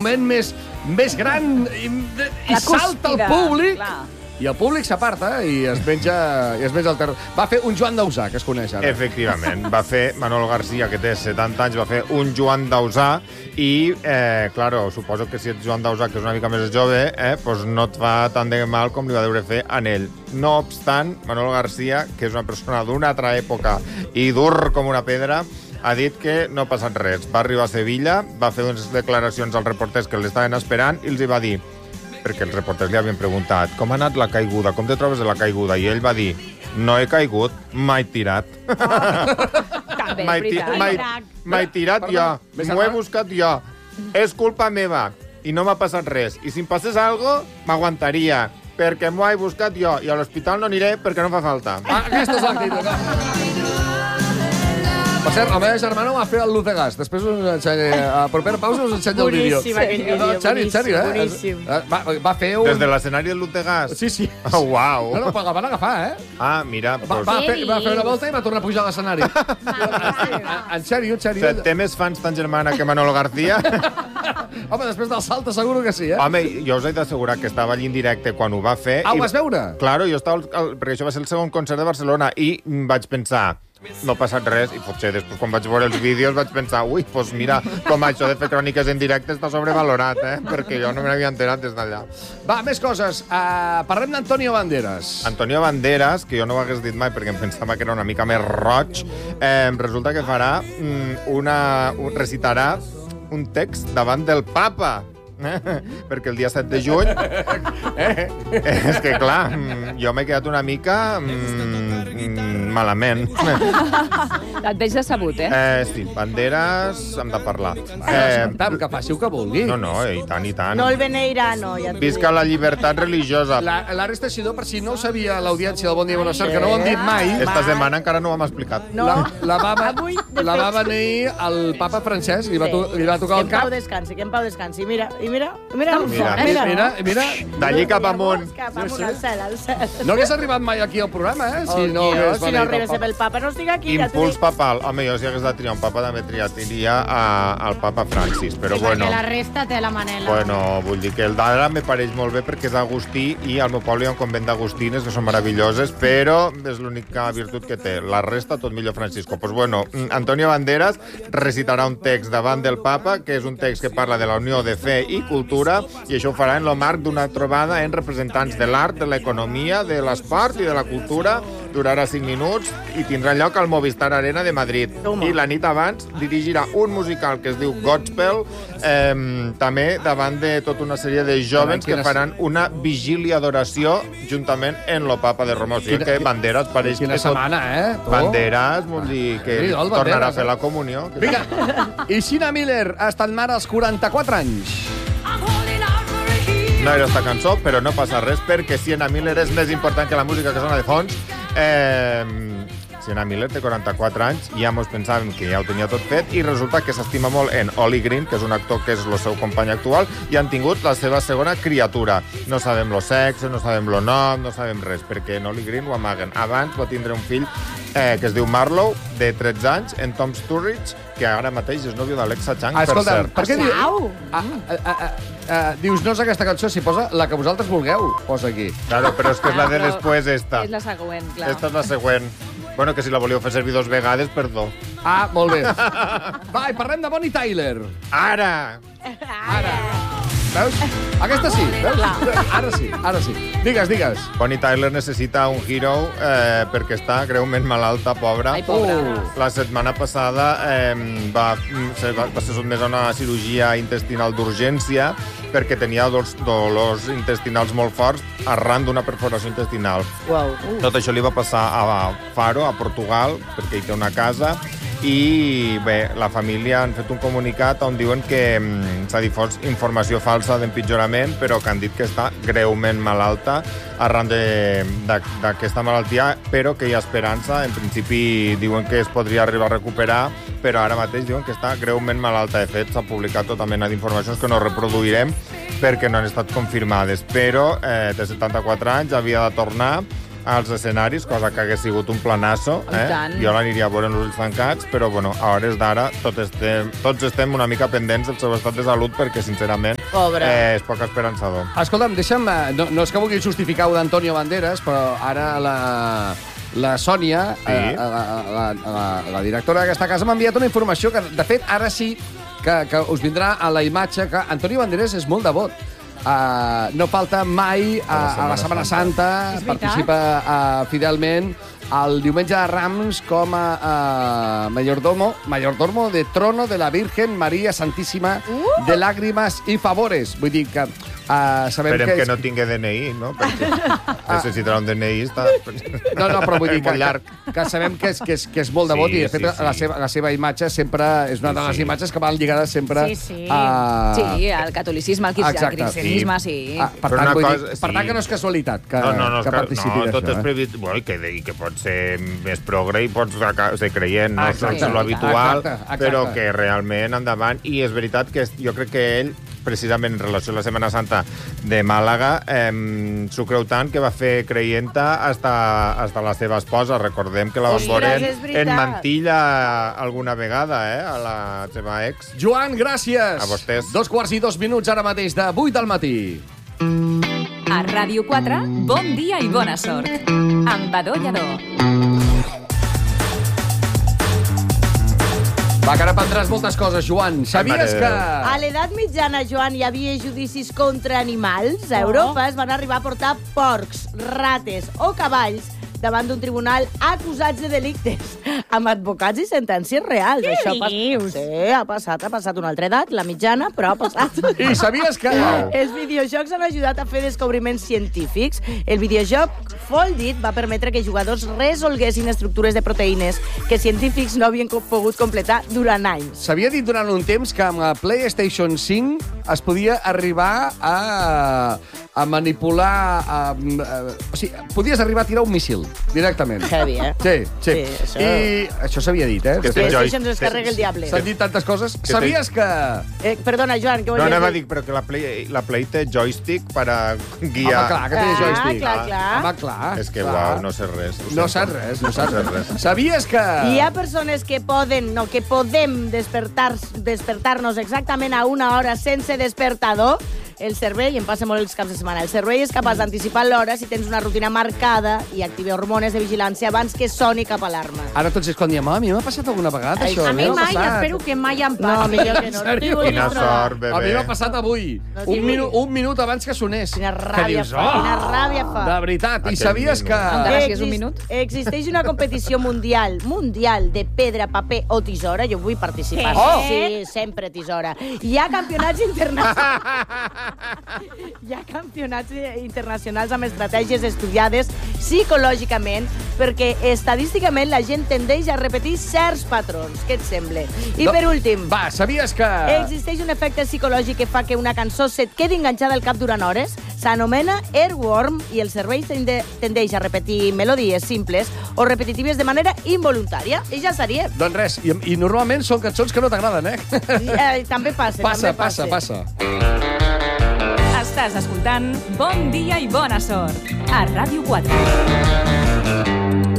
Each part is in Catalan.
moment més gran i salta el públic. I el públic s'aparta i es menja el terra. Va fer un Joan Dausà, que es coneix ara. Efectivament. Va fer Manolo García, que té 70 anys, va fer un Joan Dausà i, claro, suposo que si ets Joan Dausà, que és una mica més jove, pues no et fa tant de mal com li va deure fer a ell. No obstant, Manolo García, que és una persona d'una altra època i dur com una pedra, ha dit que no ha passat res. Va arribar a Sevilla, va fer unes declaracions als reporters que l'estaven esperant i els hi va dir, perquè els reporters li havien preguntat com ha anat la caiguda, com te trobes de la caiguda, i ell va dir, no he caigut, m'he tirat. M'he tirat jo, m'ho he buscat jo, és culpa meva, i no m'ha passat res. I si em passés alguna cosa, m'aguantaria, perquè m'ho he buscat jo, i a l'hospital no aniré perquè no fa falta. Aquesta és l'actitud. Per cert, la meva germana va fer el Luz de Gas. Després us ensenyaré, a propera pausa us ensenyo el vídeo. Boníssim, aquell vídeo, boníssim. Va fer un... Des de l'escenari del Luz de Gas? Sí. Oh, uau. No, la van agafar, Ah, mira. Va fer una volta i va tornar a pujar a l'escenari. En sèrio. Té més fans tan germana que Manolo García? Home, després del salt asseguro que sí, Home, jo us he d'assegurar que estava allí en directe quan ho va fer. Ho vas veure? Claro, jo estava... Perquè això va ser el segon concert de Barcelona i vaig pensar... No ha passat res, i potser després, quan vaig veure els vídeos, vaig pensar, ui, doncs mira, com això de fer cròniques en directe està sobrevalorat, perquè jo no me n'havia enterat des d'allà. Va, més coses. Parlem d'Antonio Banderas. Antonio Banderas, que jo no ho hagués dit mai perquè em pensava que era una mica més roig, resulta que farà recitarà un text davant del Papa. Perquè el dia 7 de juny és que clar, jo m'he quedat una mica malament. Et veig decebut, Sí, Banderas hem de parlar. Que faci el que vulgui. No, i tant. No el Beneirano, ja et Visca la llibertat religiosa. L'Ares Teixidor, per si no ho sabia l'audiència del Bon Dia i Bona Sort, que no ho han dit mai. Esta setmana encara no ho hem explicat. La va venir el Papa Francesc, li va tocar el cap. Que en pau descansi. Mira. D'allí cap amunt. Al cel. No hagués arribat mai aquí al programa, Si no arribés el Papa, no estic aquí. Impuls papal. Home, jo si hagués de triar un papa també triaria al Papa Francis, però bueno. Perquè la resta té la Manela. Bueno, vull dir que el d'ara me pareix molt bé perquè és Agustí i al meu poble hi ha un convent d'agustines que són meravelloses, però és l'única virtut que té. La resta tot millor Francisco. Pues bueno, Antonio Banderas recitarà un text davant del Papa, que és un text que parla de la unió de fe i cultura, i això ho farà en el marc d'una trobada en representants de l'art, de l'economia, de l'esport i de la cultura. Durarà 5 minuts i tindrà lloc al Movistar Arena de Madrid. I la nit abans dirigirà un musical que es diu Godspell, també davant de tota una sèrie de jovens que faran una vigília d'oració juntament en lo Papa de Roma. O sigui que Banderas pareix que... Quina setmana, Banderas, vull dir que tornarà a fer la comunió. Vinga, i Sienna Miller ha estat mare als 44 anys. No era esta cançó, però no passa res, perquè Sienna Miller és més important que la música que sona de fons. Sienna Miller té 44 anys, ja mos pensàvem que ja ho tenia tot fet, i resulta que s'estima molt en Ollie Green, que és un actor que és el seu company actual, i han tingut la seva segona criatura. No sabem lo sexe, no sabem lo nom, no sabem res, perquè en Ollie Green ho amaguen. Abans va tindre un fill que es diu Marlowe, de 13 anys, en Tom Sturridge, que ara mateix és nòvio d'Alexa Chung, per cert. Per què dius, no és aquesta cançó, si posa la que vosaltres vulgueu, posa aquí. Claro, però és que és la de després, esta. És la següent, clar. Esta és la següent. Bueno, que si la volíeu fer servir 2 vegades, perdó. Molt bé. Va, i parlem de Bonnie Tyler. Ara! Veus? Aquesta sí, veus? Ara sí. Digues. Bonnie Tyler necessita un hero perquè està greument malalta, pobra. Ai, pobra. La setmana passada va ser sotmesa a una cirurgia intestinal d'urgència perquè tenia dolors intestinals molt forts arran d'una perforació intestinal. Tot això li va passar a Faro, a Portugal, perquè hi té una casa, i bé, la família han fet un comunicat on diuen que s'ha difós informació falsa d'empitjorament, però que han dit que està greument malalta arran d'aquesta malaltia, però que hi ha esperança. En principi diuen que es podria arribar a recuperar, però ara mateix diuen que està greument malalta. De fet, s'ha publicat tota mena d'informacions que no reproduirem perquè no han estat confirmades, però té 74 anys, havia de tornar als escenaris, cosa que hagués sigut un planasso. Jo l'aniria a veure amb els ulls tancats, però bueno, a hores d'ara tots estem una mica pendents del seu estat de salut perquè, sincerament, és poc esperançador. Escolta'm, deixa'm... No és que vulgui justificar-ho d'Antonio Banderas, però ara la Sònia, la directora d'aquesta casa, m'ha enviat una informació que, de fet, ara sí que us vindrà a la imatge que Antonio Banderas és molt devot. No falta mai a la Setmana Santa, participa fidelment el diumenge de Rams com a mayordomo de trono de la Virgen Maria Santíssima de Lágrimas y Favores. Vull dir que sabem Esperem que no tingui DNI, no? Perquè necessitarà un DNI. No, però vull dir que sabem que és molt devot i, de fet, la seva imatge sempre és una de les imatges que van lligades sempre al catolicisme, al cristianisme, sí. Per tant, que no és casualitat que participi d'això. No, tot és previst. I que pots ser més progre i pots ser creient, no és l'habitual, però que realment endavant. I és veritat que jo crec que ell, precisament en relació a la Setmana Santa de Màlaga, s'ho creu tant que va fer creienta hasta la seva esposa. Recordem que la van veure en mantilla alguna vegada, a la seva ex. Joan, gràcies. A vostès. 2:02 ara mateix de 8 del matí. A Ràdio 4, bon dia i bona sort. Amb Badó Lladó. Va, que ara prendràs moltes coses, Joan. Sabies que... A l'edat mitjana, Joan, hi havia judicis contra animals. A Europa es van arribar a portar porcs, rates o cavalls davant d'un tribunal acusats de delictes, amb advocats i sentències reals. Què dius? Sí, ha passat una altra edat, la mitjana, però ha passat. I sabies que... Els videojocs han ajudat a fer descobriments científics. El videojoc Foldit va permetre que jugadors resolguessin estructures de proteïnes que científics no havien pogut completar durant anys. S'havia dit durant un temps que amb la PlayStation 5 es podia arribar a manipular... o sigui, podies arribar a tirar un míssil directament. Heavy, Sí. I això s'havia dit, Que PlayStation es carrega el diable. S'han dit tantes coses. Sabies que... Perdona, Joan, què vols dir? No, anava a dir, però que la Play té joystick per a guiar... Home, clar, que té joystick. Clar. Home, clar. És que, uau, no sé res. No saps res. Sabies que... Hi ha persones que podem despertar-nos exactament a una hora sense despertador. El cervell, em passa molt els caps de setmana, el cervell és capaç d'anticipar l'hora si tens una rutina marcada i activa hormones de vigilància abans que soni cap alarma. Ara tots és quan diem, a mi m'ha passat alguna vegada, això. A mi mai, espero que mai em passi. No, millor que no. Quina sort, bebè. A mi m'ha passat avui. Un minut abans que sonés. Quina ràbia fa. De veritat. I sabies que... Encara si és un minut? Existeix una competició mundial de pedra, paper o tisora. Jo vull participar. Sí, sempre tisora. Hi ha campionats internacionals. Hi ha campionats internacionals amb estratègies estudiades psicològicament perquè estadísticament la gent tendeix a repetir certs patrons. Què et sembla? I per últim... Va, sabies que... Existeix un efecte psicològic que fa que una cançó se't quedi enganxada al cap durant hores? S'anomena earworm i el cervell tendeix a repetir melodies simples o repetitives de manera involuntària. I ja seria. Doncs res, i normalment són cançons que no t'agraden, També passa. Passa. Estàs escoltant Bon dia i bona sort a Ràdio 4.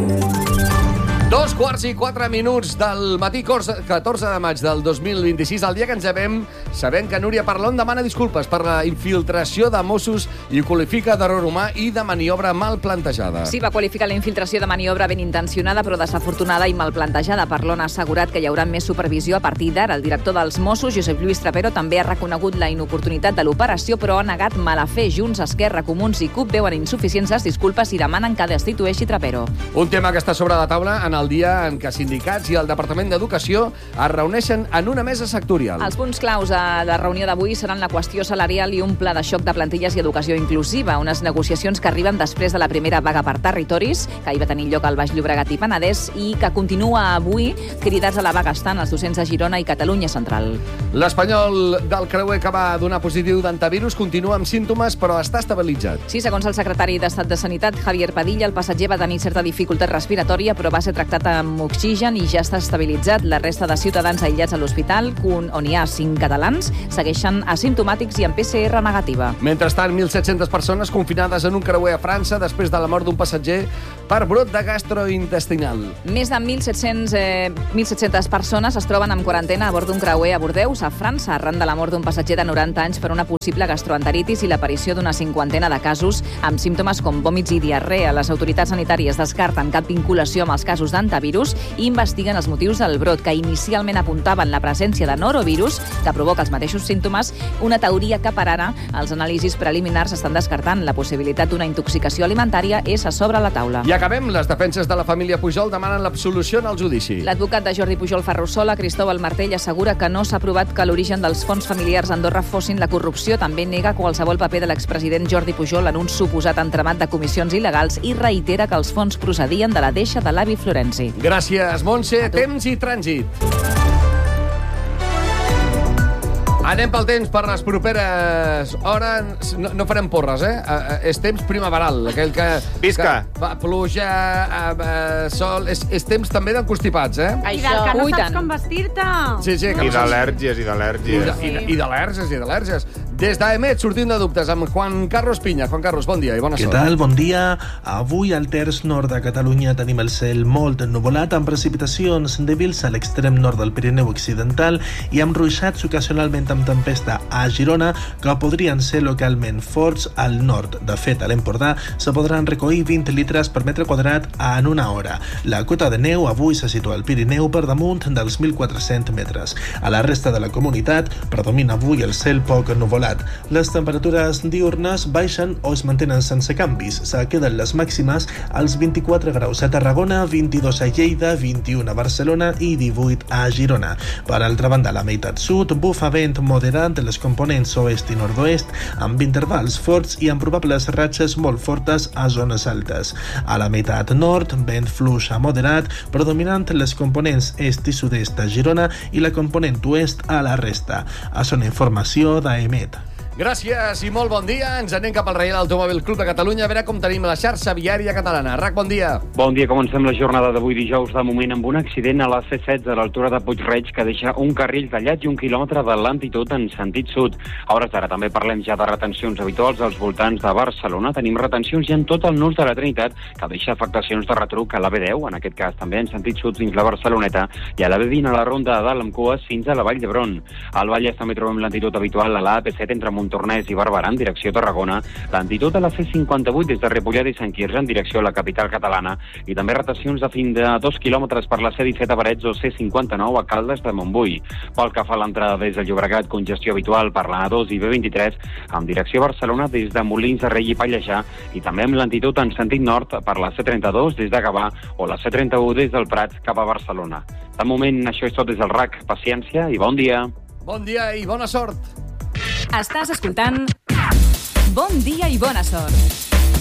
2:04 del matí, 14 de maig del 2026, el dia que ens llevem sabent que Núria Parlon demana disculpes per la infiltració de Mossos i ho qualifica d'error humà i de maniobra mal plantejada. Sí, va qualificar la infiltració de maniobra ben intencionada però desafortunada i mal plantejada. Parlon ha assegurat que hi haurà més supervisió a partir d'ara. El director dels Mossos, Josep Lluís Trapero, també ha reconegut la inoportunitat de l'operació però ha negat mala fe. Junts, Esquerra, Comuns i CUP veuen insuficients les disculpes i demanen que destitueixi Trapero. Un tema que està sobre la taula en el dia en què sindicats i el Departament d'Educació es reuneixen en una mesa sectorial. Els punts claus a la reunió d'avui seran la qüestió salarial i un pla de xoc de plantilles i educació inclusiva, unes negociacions que arriben després de la primera vaga per territoris, que hi va tenir lloc al Baix Llobregat i Penedès, i que continua avui. Cridats a la vaga estan els docents de Girona i Catalunya Central. L'Espanyol del Creuer, que va donar positiu d'antivirus, continua amb símptomes, però està estabilitzat. Sí, segons el secretari d'Estat de Sanitat, Javier Padilla, el passatger va tenir certa dificultat respiratòria, però va ser tractat tractat amb oxigen i ja està estabilitzat. La resta de ciutadans aïllats a l'hospital, on hi ha 5 catalans, segueixen asimptomàtics i amb PCR negativa. Mentrestant, 1.700 persones confinades en un creuer a França després de la mort d'un passatger per brot de gastrointestinal. Més de 1.700 persones es troben en quarantena a bord d'un creuer a Bordeus, a França, arran de la mort d'un passatger de 90 anys per una possible gastroenteritis i l'aparició d'una 50ena de casos amb símptomes com vòmits i diarrea. Les autoritats sanitàries descarten cap vinculació amb els casos d'antivirus i investiguen els motius del brot, que inicialment apuntaven la presència de norovirus, que provoca els mateixos símptomes, una teoria que per ara els anàlisis preliminars estan descartant. La possibilitat d'una intoxicació alimentària és a sobre la taula. I acabem. Les defenses de la família Pujol demanen l'absolució en el judici. L'advocat de Jordi Pujol Ferrusola, Cristóbal Martell, assegura que no s'ha provat que l'origen dels fons familiars a Andorra fossin la corrupció. També nega qualsevol paper de l'expresident Jordi Pujol en un suposat entramat de comissions il·legals i reitera que els fons procedien de la deixa de l'avi Florenci. Gràcies, Montse. Temps i trànsit. Anem pel temps per les properes hores. No farem porres, és temps primaveral. Aquell que... Visca! Pluja, sol... És temps també d'encostipats, I del que no saps com vestir-te. Sí, I d'al·lèrgies, I d'al·lèrgies. Des d'AEMET, sortint de dubtes, amb Juan Carlos Piña. Juan Carlos, bon dia i bona sort. Què tal? Bon dia. Avui al terç nord de Catalunya tenim el cel molt ennuvolat, amb precipitacions dèbils a l'extrem nord del Pirineu occidental i amb ruixats ocasionalment amb tempesta a Girona, que podrien ser localment forts al nord. De fet, a l'Empordà se podran recollir 20 litres per metre quadrat en una hora. La cota de neu avui se situa al Pirineu per damunt dels 1.400 metres. A la resta de la comunitat predomina avui el cel poc ennuvolat. Les temperatures diurnes baixen o es mantenen sense canvis. Se queden les màximes als 24 graus a Tarragona, 22 a Lleida, 21 a Barcelona i 18 a Girona. Per altra banda, a la meitat sud bufa vent moderat de les components oest i nord-oest, amb intervals forts i amb probables ratxes molt fortes a zones altes. A la meitat nord, vent fluix a moderat, predominant les components est i sud-est a Girona i la component oest a la resta. És una informació d'AEMET. Gràcies i molt bon dia. Ens anem cap al Reial Automòbil Club de Catalunya a veure com tenim la xarxa viària catalana. Rac, bon dia. Bon dia. Comencem la jornada d'avui dijous, de moment, amb un accident a la C16 a l'altura de Puig-reig que deixa un carril tallat i 1 quilòmetre de lentitud en sentit sud. A hores d'ara també parlem ja de retencions habituals als voltants de Barcelona. Tenim retencions ja en tot el nus de la Trinitat, que deixa afectacions de retruc a la B10, en aquest cas també en sentit sud fins la Barceloneta, i a la B20 a la Ronda de dalt amb cues fins a la Vall d'Hebron. Al Vallès també trobem lentitud habitual a la AP7 entre Montornès i Barberà en direcció Tarragona, lentitud a la C58 des de Ripollet i Sant Quirze en direcció a la capital catalana, i també retencions de fins a 2 quilòmetres per la C17 a Parets o C59 a Caldes de Montbui. Pel que fa a l'entrada des de Llobregat, congestió habitual per la A2 i B23 en direcció a Barcelona des de Molins de Rei i Pallejà, i també amb lentitud en sentit nord per la C32 des de Gavà o la C31 des del Prat cap a Barcelona. De moment, això és tot des del RAC. Paciència i bon dia. Bon dia i bona sort. Estàs escoltant Bon dia i bona sort.